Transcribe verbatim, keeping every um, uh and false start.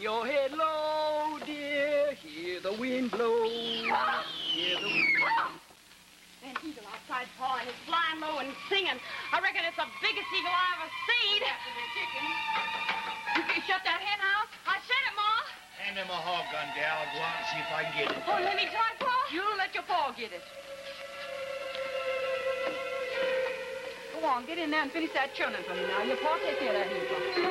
your head low, dear. Hear the wind blow. Hear the wind blow. That eagle outside pawing is flying low and singing. I reckon it's the biggest eagle I ever seen. After the chicken. You can shut that hen house? I shut it, Ma. Hand him a hog gun, Dal. I'll go out and see if I can get it. Oh, let me try, Pa. You let your paw get it. Go on, get in there and finish that churning for me now. Your paw take care of that eagle.